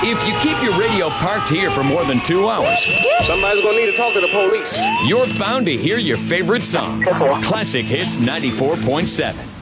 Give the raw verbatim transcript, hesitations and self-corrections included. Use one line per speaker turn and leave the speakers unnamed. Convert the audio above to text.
If you keep your radio parked here for more than two hours,
somebody's going to need to talk to the police.
You're bound to hear your favorite song. Classic Hits ninety-four point seven.